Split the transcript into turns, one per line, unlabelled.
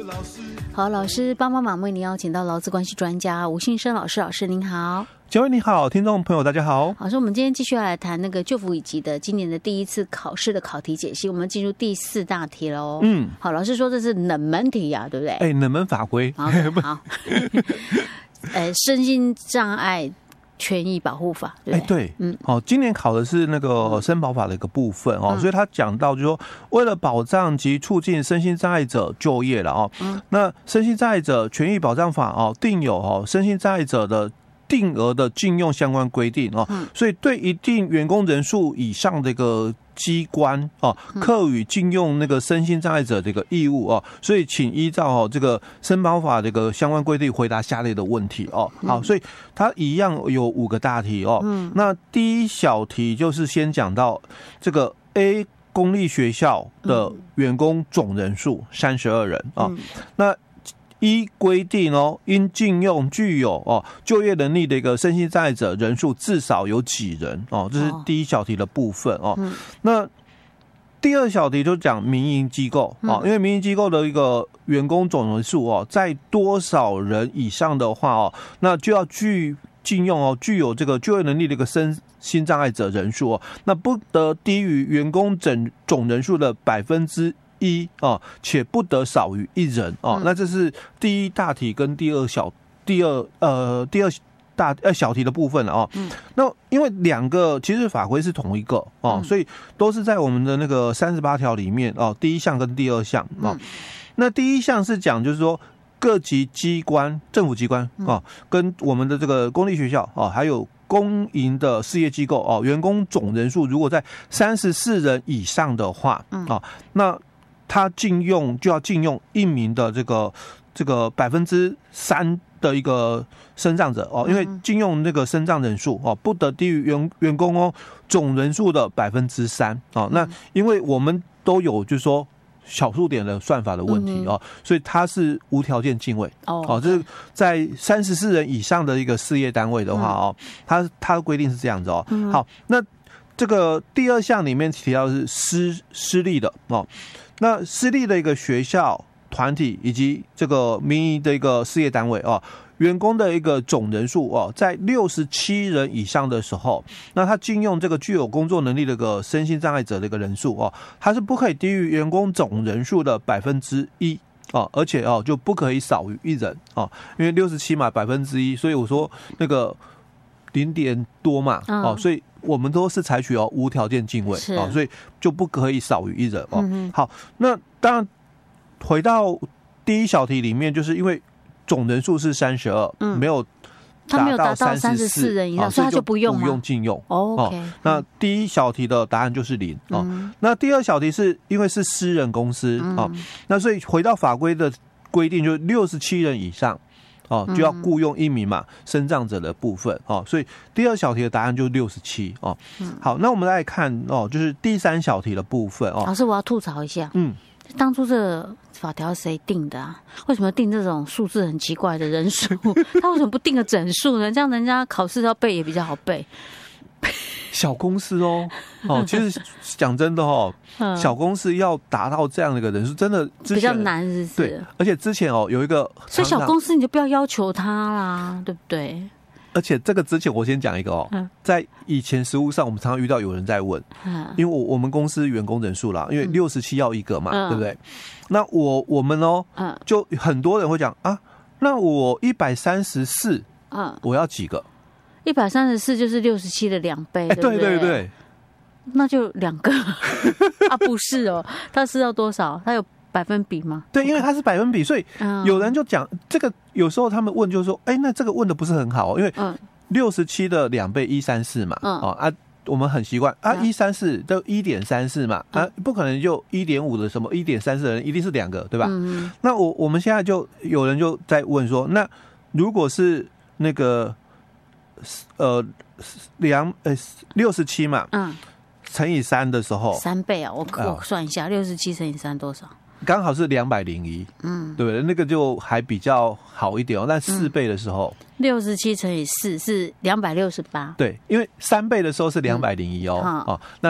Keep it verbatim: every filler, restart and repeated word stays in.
好，老师帮帮忙为您邀请到劳资关系专家吴信生老师，老师您好。
各位你好，听众朋友大家好。
老师，我们今天继续要来谈那个就服乙级的今年的第一次考试的考题解析，我们进入第四大题了哦。嗯，好，老师说这是冷门题啊，对不对？
哎，冷门法规。
好，好。呃，身心障碍权益保护法，对不对？
哎，对，嗯，好，今年考的是那个身保法的一个部分哦，嗯、所以他讲到就是说，为了保障及促进身心障碍者就业了哦，嗯、那身心障碍者权益保障法哦，定有哦身心障碍者的定额的禁用相关规定哦，嗯、所以对一定员工人数以上的一个机关哦，课予禁用那个身心障碍者的一个义务哦，所以请依照哦这个身保法这个相关规定回答下列的问题哦。好，所以它一样有五个大题哦。嗯，那第一小题就是先讲到这个 A 公立学校的员工总人数三十二人啊、哦，那依规定哦，应禁用具有哦就业能力的一个身心障碍者人数至少有几人哦，这是第一小题的部分哦。嗯、那第二小题就讲民营机构哦，因为民营机构的一个员工总人数哦，在多少人以上的话哦，那就要具禁用哦具有这个就业能力的一个身心障碍者人数哦，那不得低于员工整总人数的百分之一哦，且不得少于一人哦。嗯、那这是第一大题跟第二小第二呃第二大呃小题的部分了哦。嗯、那因为两个其实法规是同一个哦，嗯、所以都是在我们的那个三十八条里面哦，第一项跟第二项哦。嗯、那第一项是讲就是说各级机关、政府机关哦，嗯、跟我们的这个公立学校哦，还有公营的事业机构哦，员工总人数如果在三十四人以上的话，嗯、哦，那他禁用就要禁用一名的这个这个百分之三的一个身障者哦，因为禁用那个身障人数哦，不得低于员员工哦总人数的百分之三哦。那因为我们都有就是说小数点的算法的问题哦，所以它是无条件禁卫哦。哦，这是在三十四人以上的一个事业单位的话哦，它它的规定是这样子哦。好，那这个第二项里面提到的是私私立的哦。那私立的一个学校、团体以及这个民营的一个事业单位哦，员工的一个总人数哦，在六十七人以上的时候，那他禁用这个具有工作能力的一个身心障碍者的一个人数哦，它是不可以低于员工总人数的百分之一哦，而且哦就不可以少于一人哦，因为六十七嘛百分之一，所以我说那个零点多嘛哦，所以我们都是采取哦无条件禁卫哦，所以就不可以少于一人哦。嗯、好，那当然回到第一小题里面，就是因为总人数是三十二，没有达到三十四人以上，所以他就不用不用禁用。哦、okay 哦，那第一小题的答案就是零哦。嗯、那第二小题是因为是私人公司、嗯、哦，那所以回到法规的规定，就是六十七人以上。哦，就要雇佣一名嘛，身障者的部分哦，所以第二小题的答案就是六十七哦。嗯、好，那我们来看哦，就是第三小题的部分哦。
老师，我要吐槽一下，嗯，当初这个法条谁定的啊？为什么定这种数字很奇怪的人数？他为什么不定个整数呢？这样人家考试要背也比较好背。
小公司哦，哦，其实讲真的哦，小公司要达到这样的一个人数，真的
比较难，是不是？
对，而且之前哦有一个，
所以小公司你就不要要求他啦，对不对？
而且这个之前我先讲一个哦，嗯、在以前实务上，我们常常遇到有人在问，嗯、因为我我们公司员工人数啦，因为六十七要一个嘛，嗯、对不对？那我我们哦，嗯、就很多人会讲啊，那我一百三十四，嗯，我要几个？
一百三十四就是六十七的两倍，
欸、
对不对？
对对对，
那就两个啊，不是哦，它是要多少？它有百分比吗？
对，因为它是百分比，所以有人就讲、嗯、这个，有时候他们问就是说，哎、欸，那这个问的不是很好、哦，因为六十七的两倍一三四嘛，嗯、哦啊，我们很习惯啊，一三四都一点三四嘛，啊，不可能就一点五的什么一点三四的人一定是两个，对吧？嗯、那我我们现在就有人就在问说，那如果是那个。呃，两呃六十七嘛，嗯，乘以三的时候，
三倍啊！我我算一下，六十七乘以三多少？
刚好是两百零一，嗯，对不对？那个就还比较好一点哦。但四倍的时候，
六十七乘以四是两百六十八，
对，因为三倍的时候是两百零一哦，嗯、哦，那。